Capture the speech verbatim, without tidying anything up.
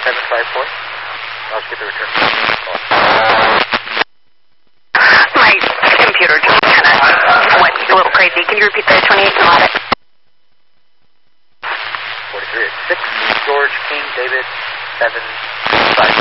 seven five four. I'll get the return. My computer just kind of went a little crazy. Can you repeat the twenty-eight and audit? forty-three at six. George King David seven five.